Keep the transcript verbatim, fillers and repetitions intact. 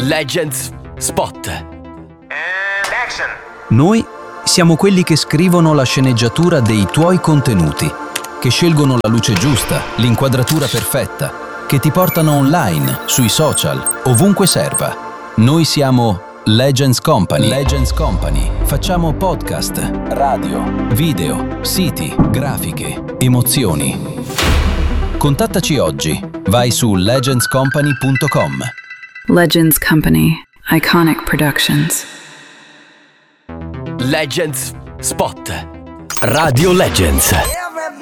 Legends Spot. And action. Noi siamo quelli che scrivono la sceneggiatura dei tuoi contenuti, che scelgono la luce giusta, l'inquadratura perfetta, che ti portano online, sui social, ovunque serva. Noi siamo Legends Company. Legends Company. Facciamo podcast, radio, video, siti, grafiche, emozioni. Contattaci oggi. Vai su legends company punto com. Legends Company. Iconic Productions. Legends Spot. Radio Legends.